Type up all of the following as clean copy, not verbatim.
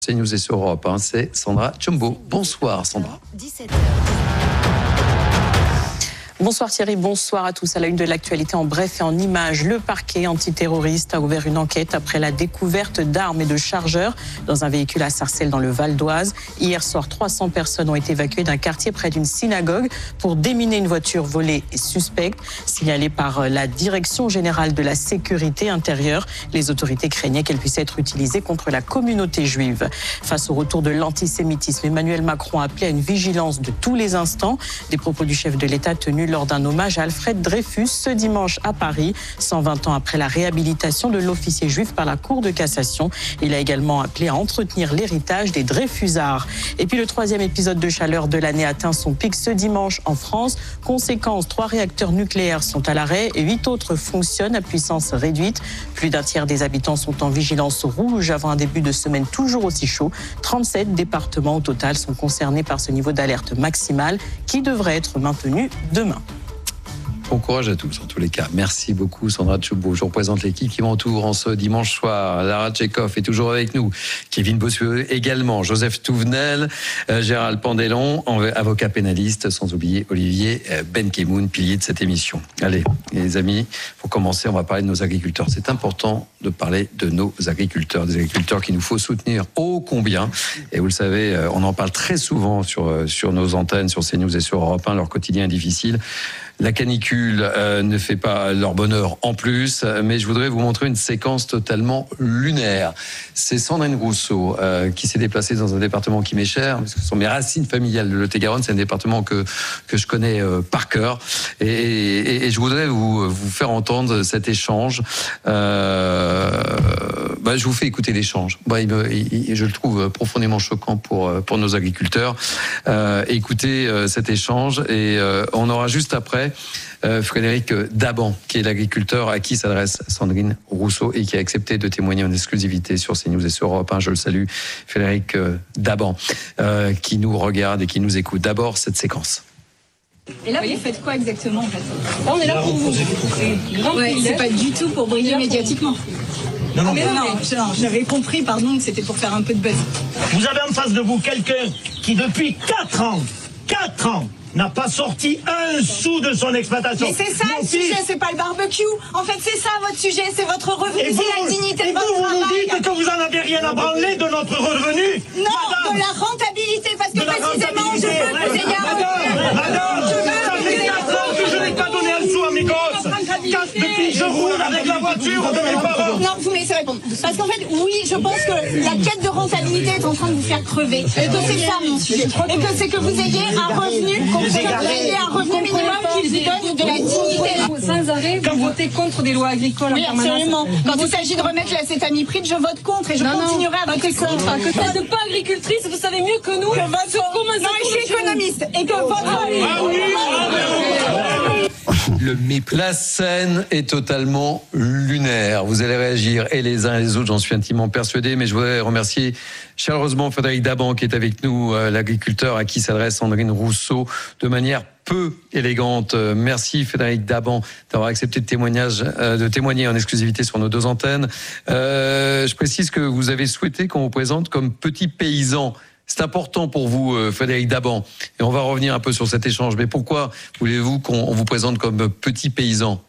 CNews et sur Europe 1, c'est Sandra Tchombo. Bonsoir Sandra. 17h. Bonsoir Thierry, bonsoir à tous. À la une de l'actualité en bref et en images, le parquet antiterroriste a ouvert une enquête après la découverte d'armes et de chargeurs dans un véhicule à Sarcelles dans le Val d'Oise. Hier soir, 300 personnes ont été évacuées d'un quartier près d'une synagogue pour déminer une voiture volée et suspecte. Signalée par la Direction générale de la sécurité intérieure, les autorités craignaient qu'elle puisse être utilisée contre la communauté juive. Face au retour de l'antisémitisme, Emmanuel Macron a appelé à une vigilance de tous les instants. Des propos du chef de l'État tenus lors d'un hommage à Alfred Dreyfus ce dimanche à Paris, 120 ans après la réhabilitation de l'officier juif par la Cour de cassation. Il a également appelé à entretenir l'héritage des Dreyfusards. Et puis le troisième épisode de chaleur de l'année atteint son pic ce dimanche en France. Conséquence, 3 réacteurs nucléaires sont à l'arrêt et 8 autres fonctionnent à puissance réduite. Plus d'un tiers des habitants sont en vigilance rouge avant un début de semaine toujours aussi chaud. 37 départements au total sont concernés par ce niveau d'alerte maximale qui devrait être maintenu demain. Bon courage à tous, en tous les cas. Merci beaucoup, Sandra Tchombo. Je représente l'équipe qui m'entoure en ce dimanche soir. Lara Tchekhov est toujours avec nous. Kevin Bossuet également. Joseph Touvenel, Gérald Pandelon, avocat pénaliste, sans oublier Olivier Benkemoun, pilier de cette émission. Allez, les amis, pour commencer, on va parler de nos agriculteurs. C'est important de parler de nos agriculteurs, des agriculteurs qu'il nous faut soutenir ô combien. Et vous le savez, on en parle très souvent sur nos antennes, sur CNews et sur Europe 1. Leur quotidien est difficile. La canicule ne fait pas leur bonheur en plus, mais je voudrais vous montrer une séquence totalement lunaire. C'est Sandrine Rousseau qui s'est déplacée dans un département qui m'est cher, parce que ce sont mes racines familiales de Lot-et-Garonne, c'est un département que je connais par cœur. Et je voudrais vous faire entendre cet échange. Je vous fais écouter l'échange. Je le trouve profondément choquant pour nos agriculteurs. Écoutez cet échange et on aura juste après Frédéric Daban, qui est l'agriculteur à qui s'adresse Sandrine Rousseau et qui a accepté de témoigner en exclusivité sur CNews et sur Europe 1. Je le salue, Frédéric Daban, qui nous regarde et qui nous écoute. D'abord, cette séquence. Et là, vous faites quoi exactement en fait? Là, on est là pour vous. C'est pas du tout pour briller médiatiquement. Non, j'avais compris, pardon, que c'était pour faire un peu de buzz. Vous avez en face de vous quelqu'un qui, depuis 4 ans, n'a pas sorti un sou de son exploitation. Mais c'est ça le sujet, c'est pas le barbecue. En fait, c'est ça votre sujet, c'est votre revenu, c'est la dignité de votre travail. Vous nous dites que vous en avez rien à branler de notre revenu? Non, madame, de la rentabilité, parce que précisément, je veux que vous ayez un revenu. Madame, ça fait 4 ans que je n'ai pas donné un sou à mes gosses. Depuis, je roule avec la voiture de mes parents. Non, vous me laissez répondre. Parce qu'en fait, oui, je pense que la quête de rentabilité est en train de vous faire crever. Et que c'est ça mon sujet. Et que c'est que vous ayez un revenu, minimum qui vous donne de la dignité. Sans arrêt, vous votez contre des lois agricoles. Oui, absolument. Quand il s'agit de remettre l'acétamipride, je vote contre et je continuerai à voter contre. Que vous n'êtes pas agricultrice, vous savez mieux que nous. Non, je suis économiste. Et que votre... La scène est totalement lunaire. Vous allez réagir et les uns et les autres, j'en suis intimement persuadé. Mais je voudrais remercier chaleureusement Frédéric Daban qui est avec nous, l'agriculteur à qui s'adresse Sandrine Rousseau de manière peu élégante. Merci Frédéric Daban d'avoir accepté de témoigner en exclusivité sur nos 2 antennes. Je précise que vous avez souhaité qu'on vous présente comme petit paysan. C'est important pour vous, Frédéric Daban. Et on va revenir un peu sur cet échange. Mais pourquoi voulez-vous qu'on vous présente comme petit paysan?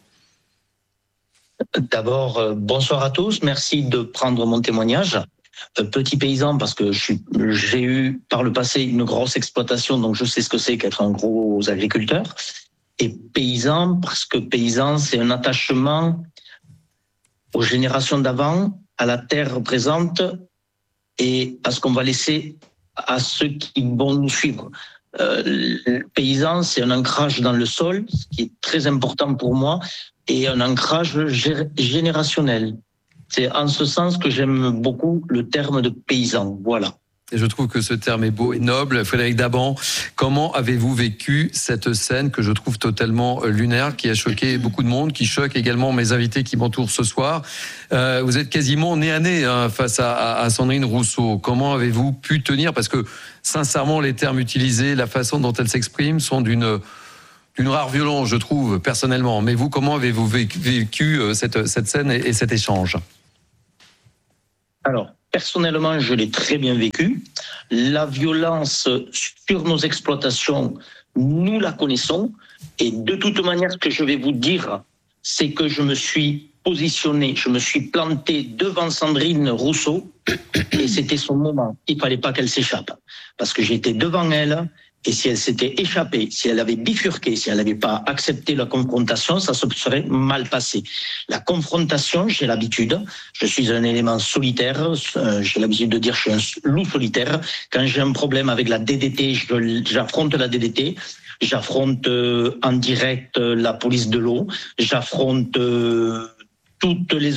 D'abord, bonsoir à tous. Merci de prendre mon témoignage. Petit paysan parce que j'ai eu par le passé une grosse exploitation, donc je sais ce que c'est qu'être un gros agriculteur. Et paysan parce que paysan, c'est un attachement aux générations d'avant, à la terre présente et à ce qu'on va laisser à ceux qui vont nous suivre. Le paysan, c'est un ancrage dans le sol, ce qui est très important pour moi, et un ancrage générationnel. C'est en ce sens que j'aime beaucoup le terme de paysan. Voilà. Et je trouve que ce terme est beau et noble. Frédéric Daban, comment avez-vous vécu cette scène que je trouve totalement lunaire, qui a choqué beaucoup de monde, qui choque également mes invités qui m'entourent ce soir? Vous êtes quasiment nez à nez face à Sandrine Rousseau. Comment avez-vous pu tenir? Parce que sincèrement, les termes utilisés, la façon dont elle s'exprime sont d'une rare violence, je trouve, personnellement. Mais vous, comment avez-vous vécu cette scène et cet échange? Alors, personnellement, je l'ai très bien vécu. La violence sur nos exploitations, nous la connaissons. Et de toute manière, ce que je vais vous dire, c'est que je me suis positionné, je me suis planté devant Sandrine Rousseau et c'était son moment. Il ne fallait pas qu'elle s'échappe. Parce que j'étais devant elle et si elle s'était échappée, si elle avait bifurqué, si elle n'avait pas accepté la confrontation, ça se serait mal passé. La confrontation, j'ai l'habitude, je suis un élément solitaire, j'ai l'habitude de dire que je suis un loup solitaire. Quand j'ai un problème avec la DDT, j'affronte la DDT. J'affronte en direct la police de l'eau, j'affronte toutes les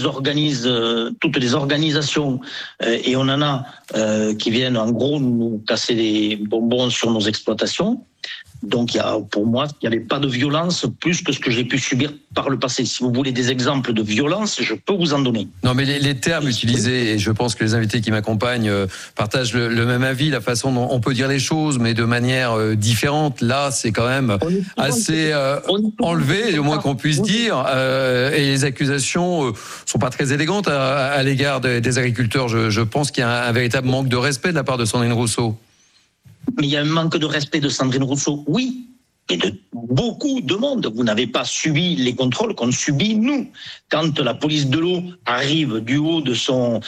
organisations et on en a qui viennent en gros nous casser des bonbons sur nos exploitations. Donc pour moi, il n'y avait pas de violence plus que ce que j'ai pu subir par le passé. Si vous voulez des exemples de violence, je peux vous en donner. Non, mais les termes utilisés, et je pense que les invités qui m'accompagnent partagent le même avis, la façon dont on peut dire les choses, mais de manière différente. Là, c'est quand même assez enlevé, au moins qu'on puisse dire. Et les accusations sont pas très élégantes à l'égard des agriculteurs. Je pense qu'il y a un véritable manque de respect de la part de Sandrine Rousseau. Mais il y a un manque de respect de Sandrine Rousseau, oui, et de beaucoup de monde. Vous n'avez pas subi les contrôles qu'on subit, nous. Quand la police de l'eau arrive du haut de son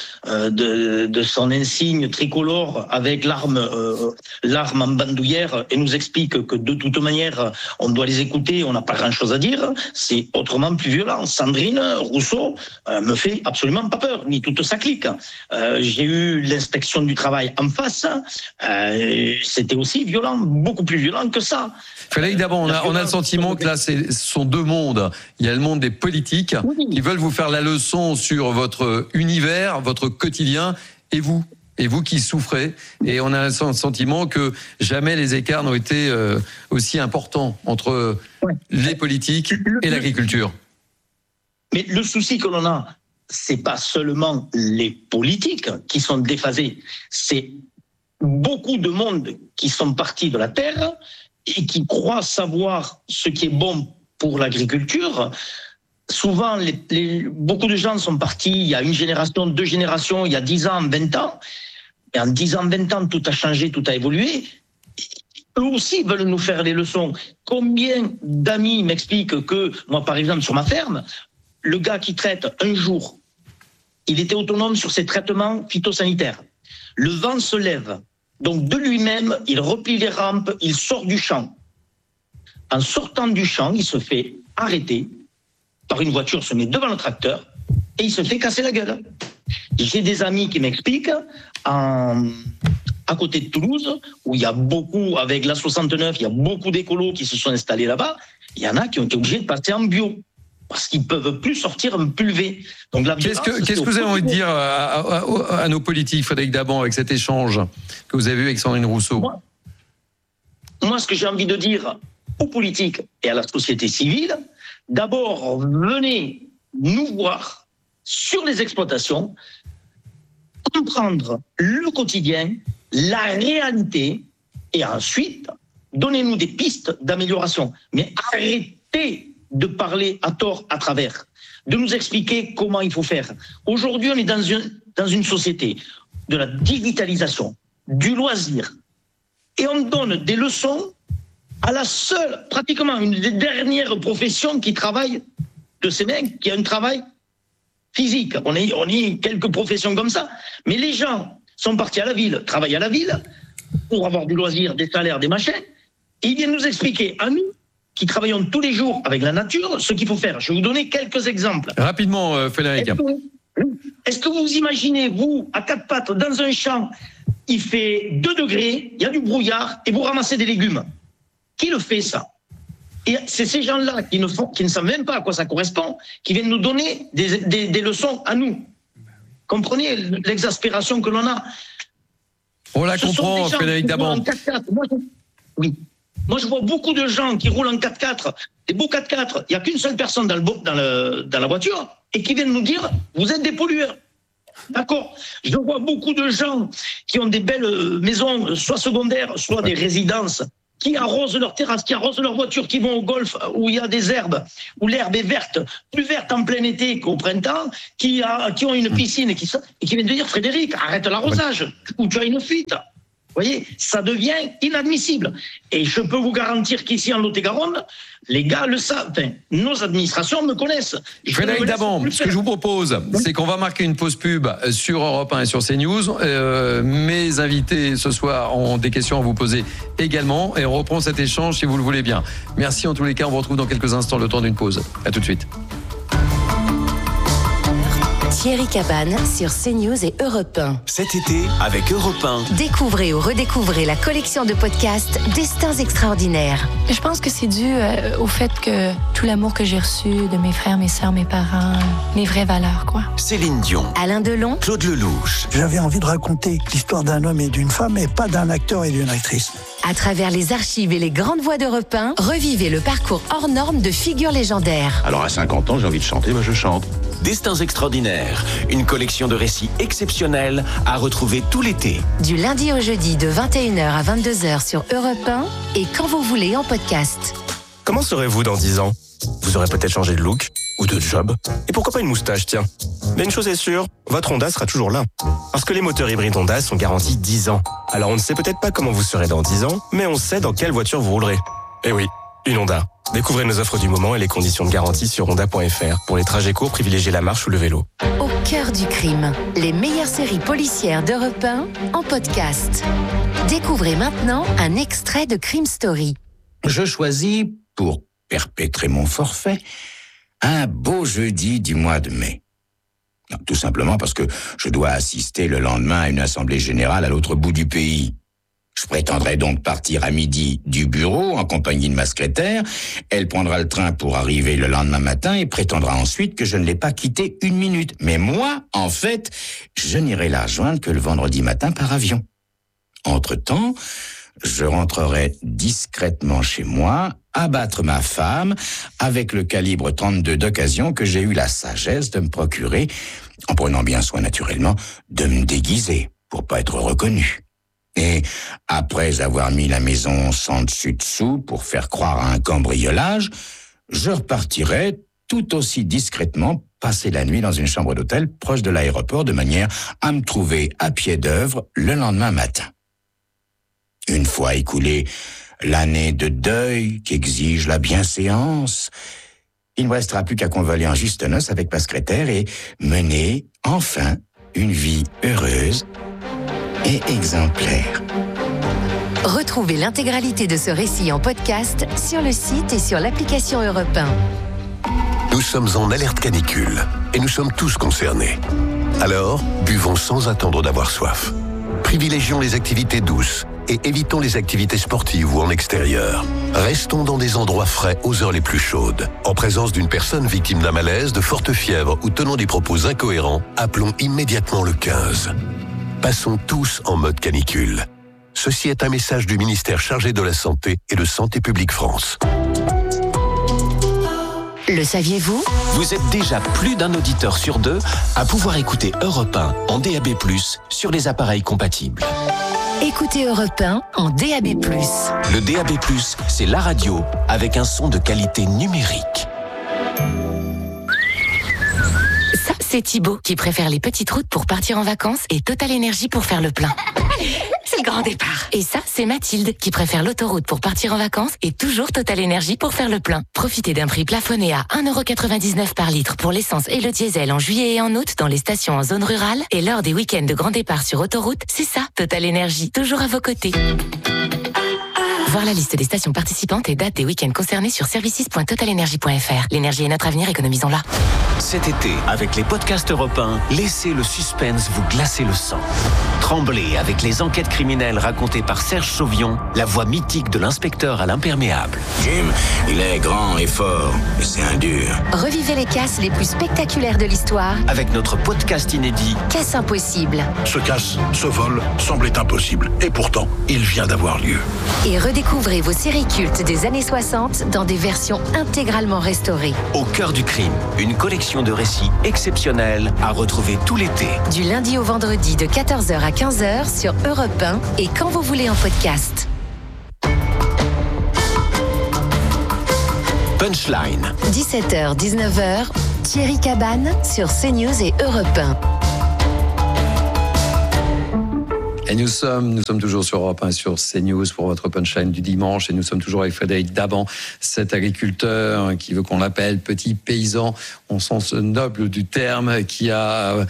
insigne tricolore avec l'arme en bandoulière et nous explique que de toute manière, on doit les écouter, on n'a pas grand-chose à dire, c'est autrement plus violent. Sandrine Rousseau me fait absolument pas peur, ni toute sa clique. J'ai eu l'inspection du travail en face, c'était aussi violent, beaucoup plus violent que ça. Frédéric Dabon, on a le sentiment que là, ce sont deux mondes. Il y a le monde des politiques qui veulent vous faire la leçon sur votre univers, votre quotidien, et vous qui souffrez. Et on a le sentiment que jamais les écarts n'ont été aussi importants entre les politiques et l'agriculture. Mais le souci que l'on a, c'est pas seulement les politiques qui sont déphasés, c'est beaucoup de monde qui sont partis de la terre et qui croient savoir ce qui est bon pour l'agriculture. Souvent, beaucoup de gens sont partis il y a une génération, 2 générations, il y a 10 ans, 20 ans. Et en 10 ans, 20 ans, tout a changé, tout a évolué. Eux aussi veulent nous faire les leçons. Combien d'amis m'expliquent que, moi par exemple, sur ma ferme, le gars qui traite un jour, il était autonome sur ses traitements phytosanitaires. Le vent se lève. Donc de lui-même, il replie les rampes, il sort du champ. En sortant du champ, il se fait arrêter par une voiture, se met devant le tracteur et il se fait casser la gueule. J'ai des amis qui m'expliquent à côté de Toulouse, où il y a beaucoup, avec la 69, il y a beaucoup d'écolos qui se sont installés là-bas. Il y en a qui ont été obligés de passer en bio parce qu'ils ne peuvent plus sortir un pulvé. Donc qu'est-ce que vous avez envie de dire à nos politiques, Frédéric Dabon, avec cet échange que vous avez eu avec Sandrine Rousseau? Moi, ce que j'ai envie de dire aux politiques et à la société civile, d'abord, venez nous voir sur les exploitations, comprendre le quotidien, la réalité, et ensuite, donnez-nous des pistes d'amélioration. Mais arrêtez de parler à tort, à travers, de nous expliquer comment il faut faire. Aujourd'hui, on est dans une société de la digitalisation, du loisir, et on donne des leçons à la seule, pratiquement une des dernières professions qui travaille de ces mecs, qui a un travail physique. On est quelques professions comme ça. Mais les gens sont partis à la ville, travaillent à la ville, pour avoir du loisir, des salaires, des machins. Et ils viennent nous expliquer, à nous, qui travaillons tous les jours avec la nature, ce qu'il faut faire. Je vais vous donner quelques exemples. Rapidement, Frédéric. Est-ce que vous imaginez, vous, à 4 pattes, dans un champ, il fait 2 degrés, il y a du brouillard, et vous ramassez des légumes? Qui le fait, ça? Et c'est ces gens-là qui ne savent même pas à quoi ça correspond, qui viennent nous donner des leçons à nous. Comprenez l'exaspération que l'on a? On la comprend, Frédéric Dabon. Oui. Moi, je vois beaucoup de gens qui roulent en 4x4, des beaux 4x4. Il n'y a qu'une seule personne dans la voiture et qui viennent nous dire « Vous êtes des pollueurs ». D'accord. Je vois beaucoup de gens qui ont des belles maisons, soit secondaires, soit des résidences qui arrosent leur terrasse, qui arrosent leur voiture, qui vont au golf où il y a des herbes, où l'herbe est verte, plus verte en plein été qu'au printemps, qui ont une piscine et qui viennent de dire Frédéric, arrête l'arrosage, ou tu as une fuite. Vous voyez, ça devient inadmissible. Et je peux vous garantir qu'ici en Lot-et-Garonne, les gars le savent. Enfin, nos administrations me connaissent. Frédéric Daban, ce que je vous propose, c'est qu'on va marquer une pause pub sur Europe 1 et sur CNews. Mes invités ce soir ont des questions à vous poser également. Et on reprend cet échange si vous le voulez bien. Merci en tous les cas. On vous retrouve dans quelques instants, le temps d'une pause. À tout de suite. Thierry Cabane sur CNews et Europe 1. Cet été, avec Europe 1. Découvrez ou redécouvrez la collection de podcasts Destins extraordinaires. Je pense que c'est dû au fait que tout l'amour que j'ai reçu de mes frères, mes sœurs, mes parents, mes vraies valeurs, quoi. Céline Dion. Alain Delon. Claude Lelouch. J'avais envie de raconter l'histoire d'un homme et d'une femme, et pas d'un acteur et d'une actrice. À travers les archives et les grandes voix d'Europe 1, revivez le parcours hors norme de figures légendaires. Alors à 50 ans, j'ai envie de chanter, je chante. Destins extraordinaires, une collection de récits exceptionnels à retrouver tout l'été. Du lundi au jeudi de 21h à 22h sur Europe 1 et quand vous voulez en podcast. Comment serez-vous dans 10 ans ? Vous aurez peut-être changé de look ou de job. Et pourquoi pas une moustache, tiens. Mais une chose est sûre, votre Honda sera toujours là. Parce que les moteurs hybrides Honda sont garantis 10 ans. Alors on ne sait peut-être pas comment vous serez dans 10 ans, mais on sait dans quelle voiture vous roulerez. Eh oui, une Honda. Découvrez nos offres du moment et les conditions de garantie sur honda.fr. Pour les trajets courts, privilégiez la marche ou le vélo. Au cœur du crime, les meilleures séries policières d'Europe 1 en podcast. Découvrez maintenant un extrait de Crime Story. Je choisis, pour perpétrer mon forfait, un beau jeudi du mois de mai. Non, tout simplement parce que je dois assister le lendemain à une assemblée générale à l'autre bout du pays. Je prétendrai donc partir à midi du bureau en compagnie de ma secrétaire. Elle prendra le train pour arriver le lendemain matin et prétendra ensuite que je ne l'ai pas quitté une minute. Mais moi, en fait, je n'irai la rejoindre que le vendredi matin par avion. Entre-temps, je rentrerai discrètement chez moi, abattre ma femme avec le calibre 32 d'occasion que j'ai eu la sagesse de me procurer, en prenant bien soin naturellement de me déguiser pour pas être reconnu. Et après avoir mis la maison sans dessus-dessous pour faire croire à un cambriolage, je repartirai tout aussi discrètement passer la nuit dans une chambre d'hôtel proche de l'aéroport de manière à me trouver à pied d'œuvre le lendemain matin. Une fois écoulée l'année de deuil qu'exige la bienséance, il ne me restera plus qu'à convoler en juste noces avec ma secrétaire et mener, enfin, une vie heureuse et exemplaire. Retrouvez l'intégralité de ce récit en podcast sur le site et sur l'application Europe 1. Nous sommes en alerte canicule et nous sommes tous concernés. Alors, buvons sans attendre d'avoir soif. Privilégions les activités douces et évitons les activités sportives ou en extérieur. Restons dans des endroits frais aux heures les plus chaudes. En présence d'une personne victime d'un malaise, de forte fièvre ou tenant des propos incohérents, appelons immédiatement le 15. Passons tous en mode canicule. Ceci est un message du ministère chargé de la Santé et de Santé publique France. Le saviez-vous ? Vous êtes déjà plus d'un auditeur sur deux à pouvoir écouter Europe 1 en DAB+, sur les appareils compatibles. Écoutez Europe 1 en DAB+. Le DAB+, c'est la radio avec un son de qualité numérique. Ça, c'est Thibaut qui préfère les petites routes pour partir en vacances et Total Énergie pour faire le plein. C'est le grand départ. Et ça, c'est Mathilde qui préfère l'autoroute pour partir en vacances et toujours Total Énergie pour faire le plein. Profitez d'un prix plafonné à 1,99€ par litre pour l'essence et le diesel en juillet et en août dans les stations en zone rurale et lors des week-ends de grand départ sur autoroute. C'est ça, Total Énergie, toujours à vos côtés. Voir la liste des stations participantes et dates des week-ends concernés sur services.totalenergie.fr. L'énergie est notre avenir, économisons-la. Cet été, avec les podcasts Europe 1, laissez le suspense vous glacer le sang. Tremblez avec les enquêtes criminelles racontées par Serge Chauvion, la voix mythique de l'inspecteur à l'imperméable. Jim, il est grand et fort, et c'est un dur. Revivez les casses les plus spectaculaires de l'histoire avec notre podcast inédit Casse impossible. Ce casse, ce vol, semblait impossible. Et pourtant, il vient d'avoir lieu. Et redécouvrez vos séries cultes des années 60 dans des versions intégralement restaurées. Au cœur du crime, une collection de récits exceptionnels à retrouver tout l'été. Du lundi au vendredi de 14h à 15h sur Europe 1 et quand vous voulez en podcast. Punchline. 17h, 19h, Thierry Cabane sur CNews et Europe 1. Et nous sommes toujours sur Europe 1, sur CNews pour votre punchline du dimanche. Et nous sommes toujours avec Frédéric Daban, cet agriculteur qui veut qu'on l'appelle petit paysan, au sens noble du terme, qui a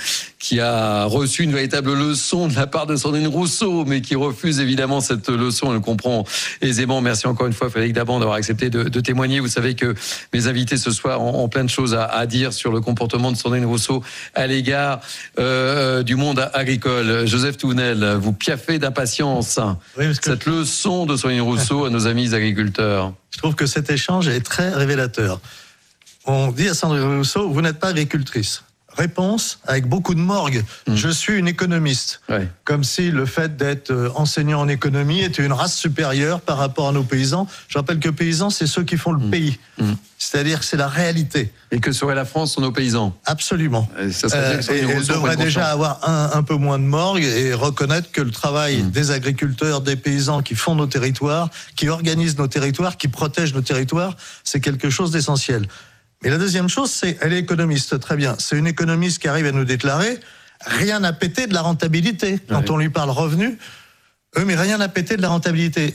reçu une véritable leçon de la part de Sandrine Rousseau, mais qui refuse évidemment cette leçon. On le comprend aisément. Merci encore une fois, Frédéric Daban, d'avoir accepté de témoigner. Vous savez que mes invités ce soir ont plein de choses à dire sur le comportement de Sandrine Rousseau à l'égard du monde agricole. Joseph Touvenel, vous piaffez d'impatience cette leçon de Sandrine Rousseau à nos amis agriculteurs. Je trouve que cet échange est très révélateur. On dit à Sandrine Rousseau, vous n'êtes pas agricultrice. Réponse, avec beaucoup de morgue, je suis une économiste. Ouais. Comme si le fait d'être enseignant en économie était une race supérieure par rapport à nos paysans. Je rappelle que paysans, c'est ceux qui font le pays. C'est-à-dire que c'est la réalité. Et que serait la France sans nos paysans ? Absolument. Et elle devrait déjà avoir un peu moins de morgue et reconnaître que le travail des agriculteurs, des paysans qui font nos territoires, qui organisent nos territoires, qui protègent nos territoires, c'est quelque chose d'essentiel. Mais la deuxième chose, c'est elle est économiste, très bien. C'est une économiste qui arrive à nous déclarer rien à péter de la rentabilité. Quand on lui parle revenu, mais rien à péter de la rentabilité.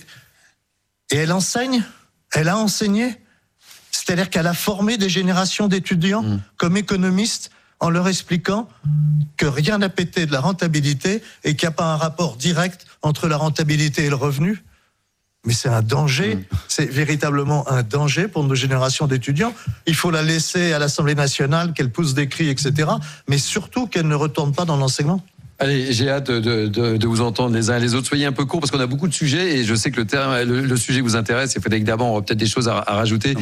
Et elle enseigne, elle a enseigné, c'est-à-dire qu'elle a formé des générations d'étudiants comme économistes en leur expliquant que rien n'a pété de la rentabilité et qu'il n'y a pas un rapport direct entre la rentabilité et le revenu. Mais c'est un danger, c'est véritablement un danger pour nos générations d'étudiants. Il faut la laisser à l'Assemblée nationale, qu'elle pousse des cris, etc. Mais surtout qu'elle ne retourne pas dans l'enseignement. Allez, j'ai hâte de vous entendre les uns et les autres. Soyez un peu courts parce qu'on a beaucoup de sujets et je sais que le sujet vous intéresse. Et Frédéric Daban aura peut-être des choses à rajouter.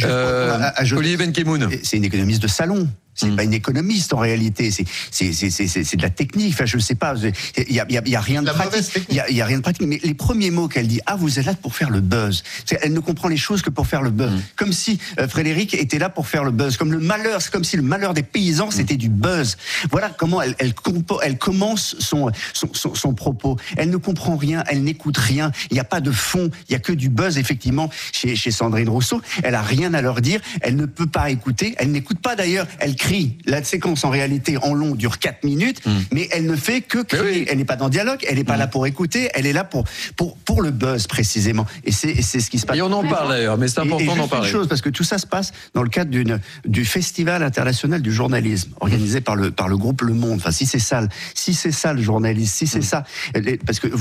Olivier Benkemoun. C'est une économiste de salon. C'est pas une économiste en réalité, c'est de la technique. Enfin, je sais pas, il y a rien de pratique. Il y a rien de pratique. Mais les premiers mots qu'elle dit, vous êtes là pour faire le buzz. Elle ne comprend les choses que pour faire le buzz. Comme si Frédéric était là pour faire le buzz. Comme le malheur, c'est comme si le malheur des paysans c'était du buzz. Voilà comment elle commence son propos. Elle ne comprend rien, elle n'écoute rien. Il n'y a pas de fond, il y a que du buzz effectivement chez Sandrine Rousseau. Elle a rien à leur dire. Elle ne peut pas écouter. Elle n'écoute pas d'ailleurs. Elle crie. La séquence en réalité en long dure 4 minutes, mais elle ne fait que crier. Elle n'est pas dans dialogue, elle n'est pas là pour écouter, elle est là pour le buzz précisément. Et c'est ce qui se passe. Et on en parle d'ailleurs, mais c'est important d'en parler. Une chose, parce que tout ça se passe dans le cadre du Festival international du journalisme organisé par le groupe Le Monde. Enfin, si c'est ça le journalisme, si c'est ça, parce que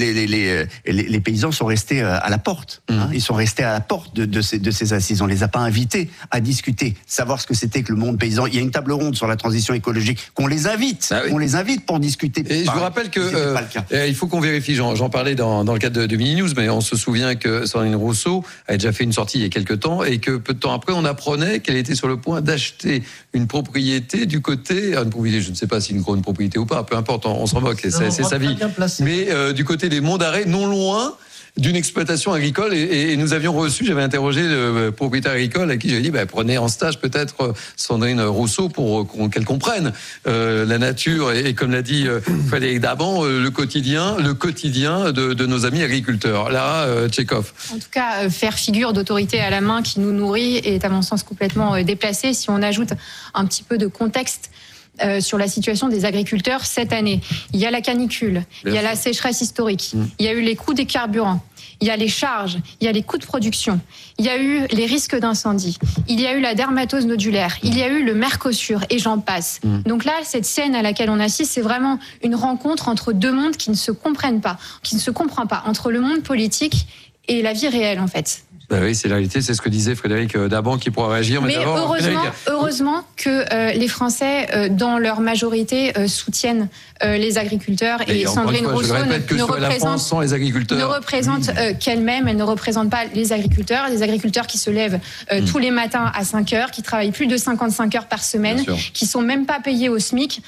les paysans sont restés à la porte. Ils sont restés à la porte de ces assises. On les a pas invités à discuter, savoir ce que c'était que le monde paysan. Il y a une table ronde sur la transition écologique qu'on les invite. On les invite pour discuter. Et je vous rappelle que il faut qu'on vérifie. J'en parlais dans le cadre de Mini News, mais on se souvient que Sandrine Rousseau a déjà fait une sortie il y a quelques temps et que peu de temps après, on apprenait qu'elle était sur le point d'acheter une propriété du côté, une propriété, je ne sais pas si une grande propriété ou pas, peu importe, on s'en moque, c'est sa vie. Mais du côté des Monts d'Arrée, non loin d'une exploitation agricole et nous avions reçu, j'avais interrogé le propriétaire agricole à qui j'avais dit prenez en stage peut-être Sandrine Rousseau pour qu'elle comprenne la nature et comme l'a dit Frédéric Daban, le quotidien de nos amis agriculteurs. Lara Tchekhov. En tout cas, faire figure d'autorité à la main qui nous nourrit est à mon sens complètement déplacé. Si on ajoute un petit peu de contexte sur la situation des agriculteurs cette année. Il y a la canicule, il y a la sécheresse historique, il y a eu les coûts des carburants, il y a les charges, il y a les coûts de production, il y a eu les risques d'incendie, il y a eu la dermatose nodulaire, il y a eu le Mercosur et j'en passe. Donc là, cette scène à laquelle on assiste, c'est vraiment une rencontre entre deux mondes qui ne se comprennent pas, qui ne se comprend pas, entre le monde politique et la vie réelle en fait. Oui, c'est la réalité, c'est ce que disait Frédéric Daban qui pourra réagir. Mais heureusement que les Français, dans leur majorité, soutiennent les agriculteurs et Sandrine Rousseau ne représente qu'elle-même, elle ne représente pas les agriculteurs qui se lèvent tous les matins à 5 heures, qui travaillent plus de 55 heures par semaine, qui sont même pas payés au SMIC.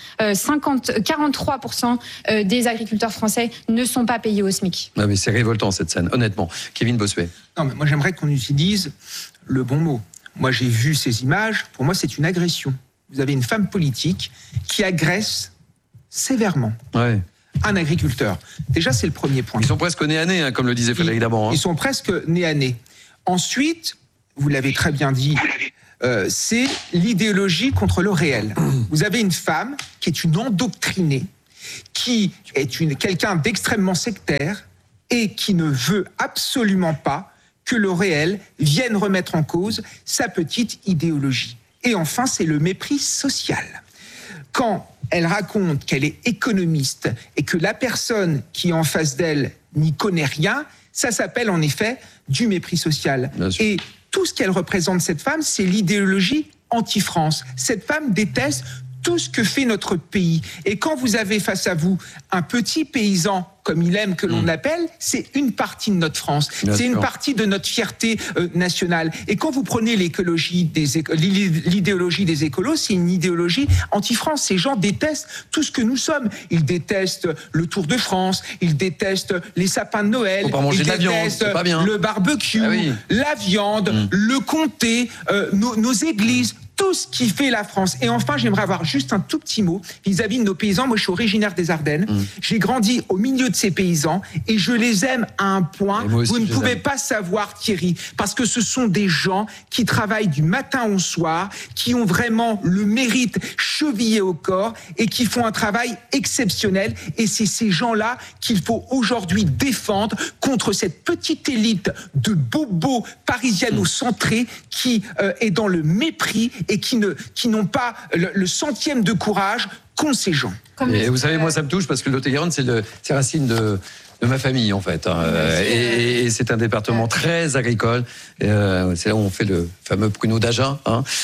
43% des agriculteurs français ne sont pas payés au SMIC. Non, mais c'est révoltant cette scène, honnêtement. Kevin Bossuet. Non, mais moi j'aimerais qu'on utilise le bon mot. Moi j'ai vu ces images, pour moi c'est une agression. Vous avez une femme politique qui agresse sévèrement un agriculteur. Déjà c'est le premier point. Ils sont presque nez à nez, comme le disait Frédéric Daban. Ils sont presque nez à nez. Ensuite, vous l'avez très bien dit, c'est l'idéologie contre le réel. Vous avez une femme qui est une endoctrinée, qui est quelqu'un d'extrêmement sectaire et qui ne veut absolument pas que le réel vienne remettre en cause sa petite idéologie. Et enfin, c'est le mépris social. Quand elle raconte qu'elle est économiste et que la personne qui est en face d'elle n'y connaît rien, ça s'appelle en effet du mépris social. Et tout ce qu'elle représente, cette femme, c'est l'idéologie anti-France. Cette femme déteste tout ce que fait notre pays. Et quand vous avez face à vous un petit paysan, comme il aime que l'on appelle, c'est une partie de notre France. C'est une partie de notre fierté nationale. Et quand vous prenez l'idéologie des écolos, c'est une idéologie anti-France. Ces gens détestent tout ce que nous sommes. Ils détestent le Tour de France, ils détestent les sapins de Noël, ils détestent le barbecue, la viande, le comté, nos églises, tout ce qui fait la France. Et enfin, j'aimerais avoir juste un tout petit mot vis-à-vis de nos paysans. Moi, je suis originaire des Ardennes. J'ai grandi au milieu de ces paysans et je les aime à un point vous ne pouvez pas savoir, Thierry, parce que ce sont des gens qui travaillent du matin au soir, qui ont vraiment le mérite chevillé au corps et qui font un travail exceptionnel. Et c'est ces gens-là qu'il faut aujourd'hui défendre contre cette petite élite de bobos parisiano-centrés qui est dans le mépris et qui n'ont pas le centième de courage qu'ont ces gens. Et vous savez, moi ça me touche parce que le Lot-et-Garonne, c'est racine de ma famille en fait. Et c'est un département très agricole. C'est là où on fait le fameux pruneau d'Agen.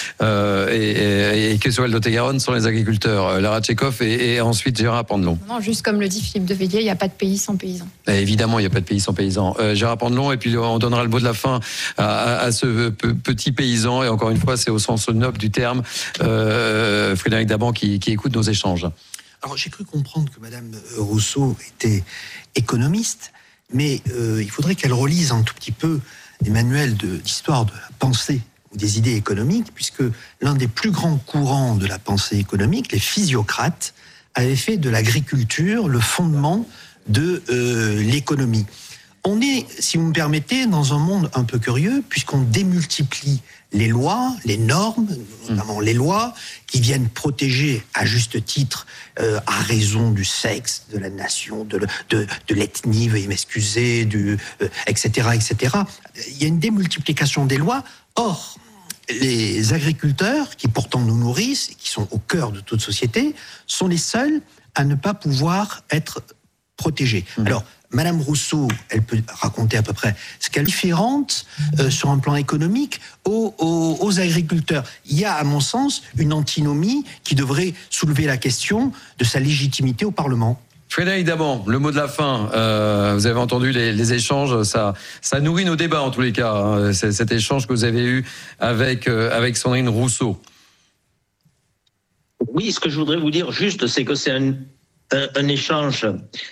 Et que soit le Lot-et-Garonne sont les agriculteurs. Lara Tchekhov et ensuite Gérard Pandelon. Non, juste comme le dit Philippe de Villiers, il n'y a pas de pays sans paysans. Évidemment, il n'y a pas de pays sans paysans. Gérard Pandelon, et puis on donnera le mot de la fin à ce petit paysan. Et encore une fois, c'est au sens noble du terme, Frédéric Daban qui écoute nos échanges. Alors j'ai cru comprendre que Madame Rousseau était économiste, mais il faudrait qu'elle relise un tout petit peu les manuels d'histoire de la pensée ou des idées économiques, puisque l'un des plus grands courants de la pensée économique, les physiocrates, avaient fait de l'agriculture le fondement de l'économie. On est, si vous me permettez, dans un monde un peu curieux, puisqu'on démultiplie les lois, les normes, notamment les lois, qui viennent protéger à juste titre, à raison du sexe, de la nation, de l'ethnie, veuillez m'excuser, etc., etc. Il y a une démultiplication des lois. Or, les agriculteurs, qui pourtant nous nourrissent, et qui sont au cœur de toute société, sont les seuls à ne pas pouvoir être protégés. Alors, Madame Rousseau, elle peut raconter à peu près ce qu'elle est différente sur un plan économique aux agriculteurs. Il y a, à mon sens, une antinomie qui devrait soulever la question de sa légitimité au Parlement. Frédéric Daban, le mot de la fin. Vous avez entendu les échanges, ça nourrit nos débats en tous les cas. Cet échange que vous avez eu avec Sandrine Rousseau. Oui, ce que je voudrais vous dire juste, c'est que c'est un échange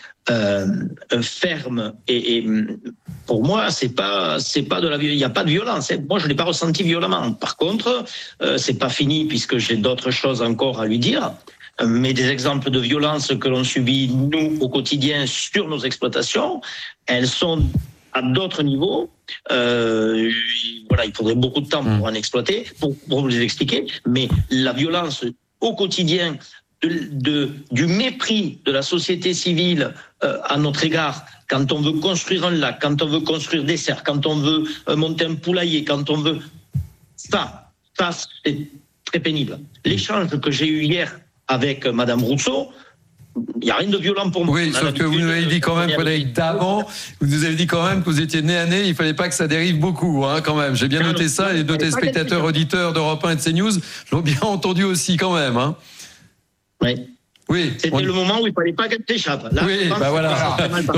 ferme et pour moi c'est pas de la violence, il n'y a pas de violence. Moi je l'ai pas ressenti violemment. Par contre, c'est pas fini puisque j'ai d'autres choses encore à lui dire. Mais des exemples de violence que l'on subit nous au quotidien sur nos exploitations, elles sont à d'autres niveaux. Voilà, il faudrait beaucoup de temps pour en exploiter, pour vous les expliquer. Mais la violence au quotidien, du mépris de la société civile à notre égard, quand on veut construire un lac, quand on veut construire des serres, quand on veut monter un poulailler, quand on veut... Ça c'est très pénible. L'échange que j'ai eu hier avec Madame Rousseau, il n'y a rien de violent pour moi. Oui, sauf que vous nous avez dit quand même, Frédéric Daban, vous nous avez dit quand même que vous étiez nez à nez, il ne fallait pas que ça dérive beaucoup, quand même. J'ai bien noté ça, et nos téléspectateurs, auditeurs d'Europe 1 et de CNews l'ont bien entendu aussi quand même. Oui. C'était le moment où il ne fallait pas qu'elle t'échappe. Là, oui, voilà.